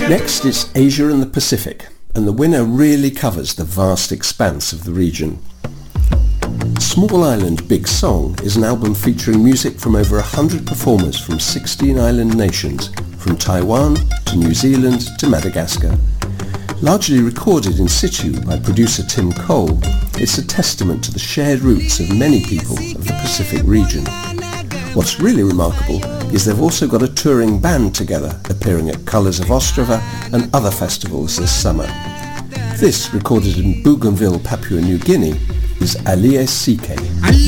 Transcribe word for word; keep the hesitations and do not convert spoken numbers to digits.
Next it's Asia and the Pacific, and the winner really covers the vast expanse of the region. Small Island Big Song is an album featuring music from over one hundred performers from sixteen island nations, from Taiwan to New Zealand to Madagascar. Largely recorded in situ by producer Tim Cole, it's a testament to the shared roots of many people of the Pacific region. What's really remarkable is they've also got a touring band together, appearing at Colours of Ostrava and other festivals this summer. This, recorded in Bougainville, Papua New Guinea, is Alie Sike.